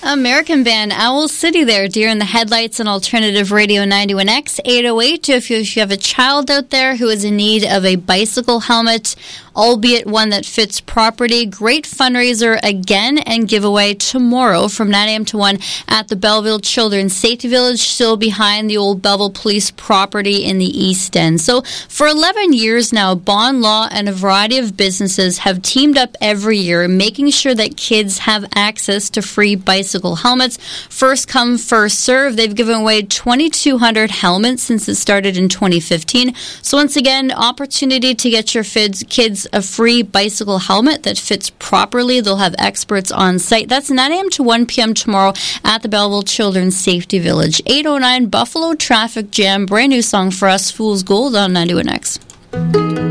American band Owl City there, Deer in the Headlights on Alternative Radio 91X 808. If you have a child out there who is in need of a bicycle helmet, albeit one that fits properly, great fundraiser again and giveaway tomorrow from 9 a.m. to 1 at the Belleville Children's Safety Village, still behind the old Belleville Police property in the East End. So for 11 years now, Bond Law and a variety of businesses have teamed up every year, making sure that kids have access to free bicycle helmets. First come, first serve. They've given away 2,200 helmets since it started in 2015. So once again, opportunity to get your kids a free bicycle helmet that fits properly. They'll have experts on site. That's 9 a.m. to 1 p.m. tomorrow at the Belleville Children's Safety Village. 809 Buffalo Traffic Jam. Brand new song for us, Fool's Gold on 91X.